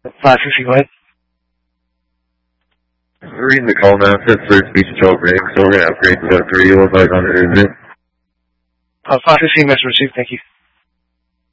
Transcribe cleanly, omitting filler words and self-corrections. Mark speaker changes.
Speaker 1: 550, go ahead.
Speaker 2: We're reading the call now. It says for speech and control ring, so we're going to upgrade to 3. We'll like on it, is it?
Speaker 1: 515, message received, thank you.